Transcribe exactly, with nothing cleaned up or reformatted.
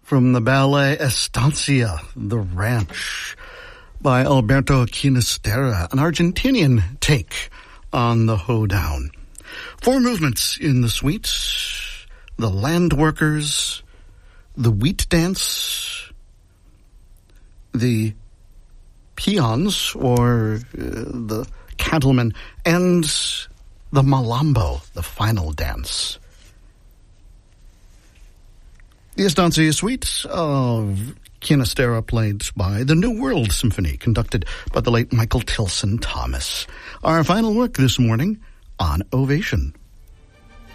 From the ballet Estancia, The Ranch, by Alberto Ginastera, an Argentinian take on the hoedown. Four movements in the suite: the land workers, the wheat dance, the peons, or uh, the cattlemen, and the malambo, the final dance. The Estancia Suite of Ginastera, played by the New World Symphony, conducted by the late Michael Tilson Thomas. Our final work this morning on Ovation.